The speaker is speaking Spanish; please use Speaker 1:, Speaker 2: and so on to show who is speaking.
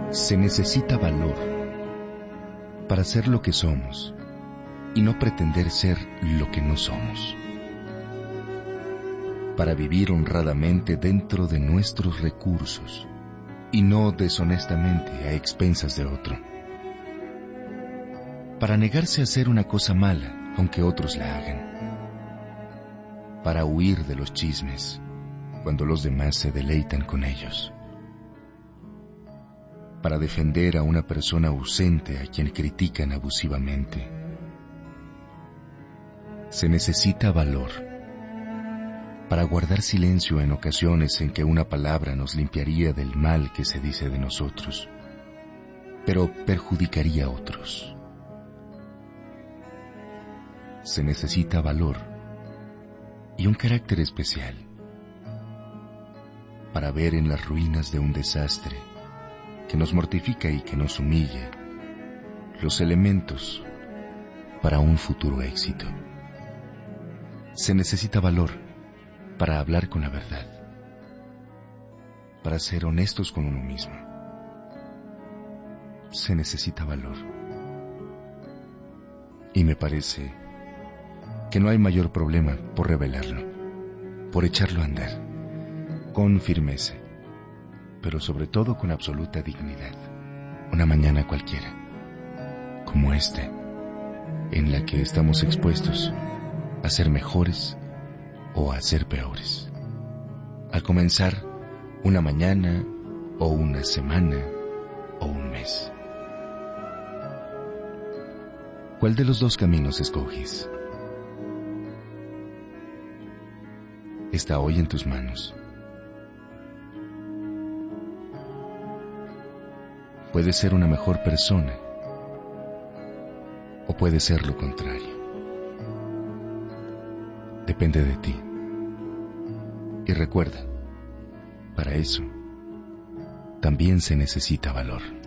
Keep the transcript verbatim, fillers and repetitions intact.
Speaker 1: Se necesita valor para ser lo que somos y no pretender ser lo que no somos. Para vivir honradamente dentro de nuestros recursos y no deshonestamente a expensas de otro. Para negarse a hacer una cosa mala aunque otros la hagan. Para huir de los chismes cuando los demás se deleitan con ellos. Para defender a una persona ausente a quien critican abusivamente. Se necesita valor para guardar silencio en ocasiones en que una palabra nos limpiaría del mal que se dice de nosotros, pero perjudicaría a otros. Se necesita valor y un carácter especial para ver en las ruinas de un desastre que nos mortifica y que nos humilla los elementos para un futuro éxito. Se necesita valor para hablar con la verdad, para ser honestos con uno mismo. Se necesita valor. Y me parece que no hay mayor problema por revelarlo, por echarlo a andar, con firmeza, pero sobre todo con absoluta dignidad, una mañana cualquiera, como esta, en la que estamos expuestos a ser mejores o a ser peores. Al comenzar una mañana o una semana o un mes. ¿Cuál de los dos caminos escoges? Está hoy en tus manos. Puedes ser una mejor persona o puede ser lo contrario. Depende de ti. Y recuerda, para eso también se necesita valor.